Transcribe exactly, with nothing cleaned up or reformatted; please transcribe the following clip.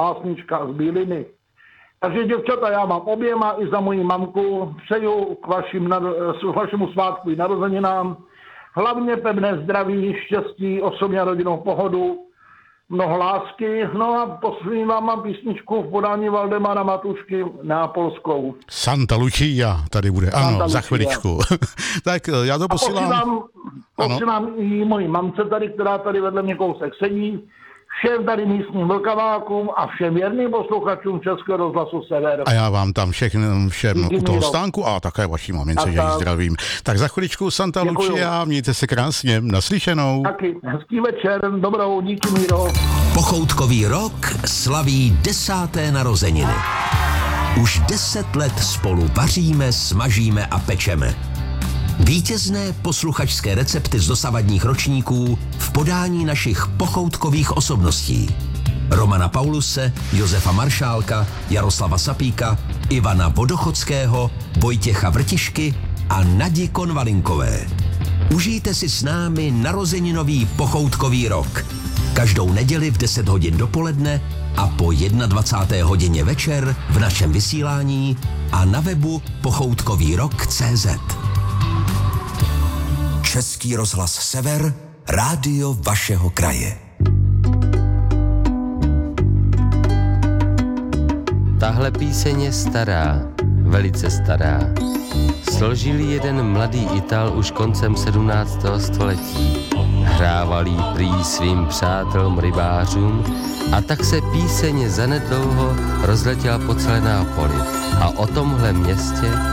básnička z Bíliny. Takže děvčata, já vám oběma i za moji mamku přeju k, vašim, k vašemu svátku i narozeninám. Hlavně pevné zdraví, štěstí, osobně a rodinnou pohodu, mnoho lásky. No a poslední vám mám písničku v podání Valdemara Matušky Neapolskou. Santa Lucia tady bude, ano, Santa za Lucia. chviličku. Tak já to posílám. A posílám, posílám i moji mamce tady, která tady vedle mě kousek sedí, všem tady místním vlkavákům a všem věrným posluchačům Českého rozhlasu Sever. A já vám tam všechny, všem Díky, u toho Míro. stánku a také vaší mamince, A že jí tak. zdravím. Tak za chviličku Santa Děkuju. Lucia, mějte se krásně, naslyšenou. Taky hezký večer, dobrou, díky Míro. Pochoutkový rok slaví desáté narozeniny. Už deset let spolu vaříme, smažíme a pečeme. Vítězné posluchačské recepty z dosavadních ročníků v podání našich pochoutkových osobností. Romana Pauluse, Josefa Maršálka, Jaroslava Sapíka, Ivana Vodochodského, Vojtěcha Vrtišky a Nadi Konvalinkové. Užijte si s námi narozeninový pochoutkový rok. Každou neděli v deset hodin dopoledne a po dvacáté jedné hodině večer v našem vysílání a na webu pochoutkový rok tečka cé zet. Český rozhlas Sever, rádio vašeho kraje. Tahle píseň je stará, velice stará. Složil ji jeden mladý Ital už koncem sedmnáctého století. Hrával jí prý svým přátelům rybářům a tak se píseň zanedlouho rozletěla po celé Nápoli. A o tomhle městě